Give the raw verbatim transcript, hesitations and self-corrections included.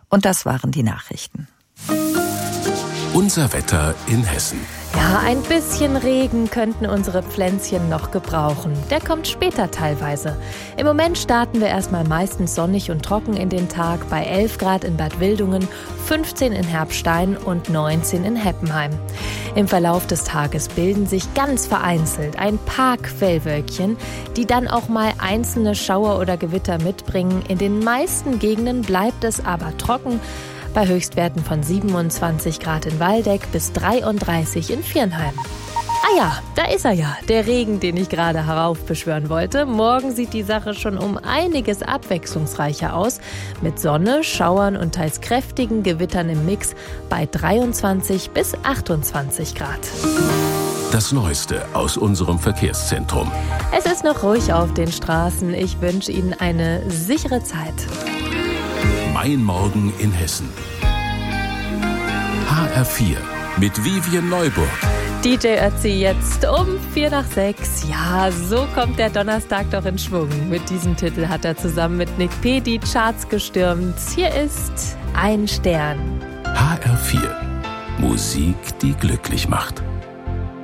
Und das waren die Nachrichten. Unser Wetter in Hessen. Ja, ein bisschen Regen könnten unsere Pflänzchen noch gebrauchen. Der kommt später teilweise. Im Moment starten wir erstmal meistens sonnig und trocken in den Tag bei elf Grad in Bad Wildungen, fünfzehn in Herbstein und neunzehn in Heppenheim. Im Verlauf des Tages bilden sich ganz vereinzelt ein paar Quellwölkchen, die dann auch mal einzelne Schauer oder Gewitter mitbringen. In den meisten Gegenden bleibt es aber trocken, bei Höchstwerten von siebenundzwanzig Grad in Waldeck bis dreiunddreißig in Viernheim. Ah ja, da ist er ja, der Regen, den ich gerade heraufbeschwören wollte. Morgen sieht die Sache schon um einiges abwechslungsreicher aus. Mit Sonne, Schauern und teils kräftigen Gewittern im Mix bei dreiundzwanzig bis achtundzwanzig Grad. Das Neueste aus unserem Verkehrszentrum. Es ist noch ruhig auf den Straßen. Ich wünsche Ihnen eine sichere Zeit. Mein Morgen in Hessen. H R vier mit Vivian Neuburg. D J Ötzi jetzt um vier nach sechs. Ja, so kommt der Donnerstag doch in Schwung. Mit diesem Titel hat er zusammen mit Nick P. die Charts gestürmt. Hier ist Ein Stern. H R vier. Musik, die glücklich macht.